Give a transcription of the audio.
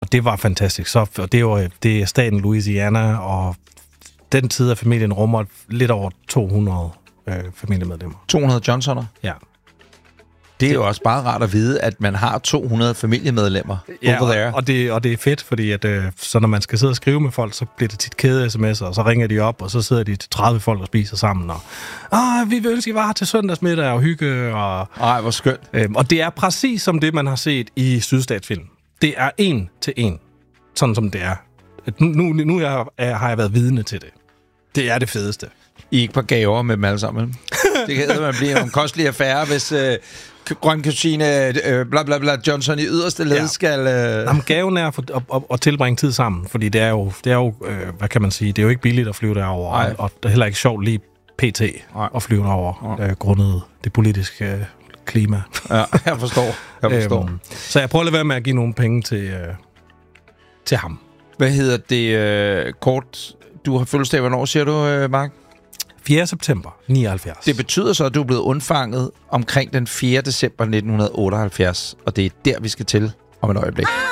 Og det var fantastisk. Så det er staten Louisiana, og den tid af familien rummer lidt over 200 familiemedlemmer. 200 Johnsoner? Ja. Det er jo også bare rart at vide, at man har 200 familiemedlemmer over there. Og det er fedt, fordi at, så når man skal sidde og skrive med folk, så bliver det tit kæde-sms'er, og så ringer de op, og så sidder de 30 folk og spiser sammen, og vi vil ønske, I var her til søndagsmiddag og hygge. Og, ej, hvor skønt. Og det er præcis som det, man har set i sydstatsfilm. Det er 1 til 1, sådan som det er. Nu har jeg været vidne til det. Det er det fedeste. I er ikke på gaver med dem alle sammen. Det kan man blive en kostelig affære, hvis grøn kusine bla bla bla Johnson i yderste led skal... Jamen, gaven er at tilbringe tid sammen, fordi det er jo hvad kan man sige, det er jo ikke billigt at flyve derover, og det er heller ikke sjovt lige pt. At flyve derover, grundet det politiske klima. Ja, jeg forstår. Så jeg prøver at lade være med at give nogle penge til ham. Hvad hedder det kort? Du har fødselsdag, hvornår siger du, Mark? 4. september 79. Det betyder så, at du er blevet undfanget omkring den 4. december 1978, og det er der, vi skal til om et øjeblik.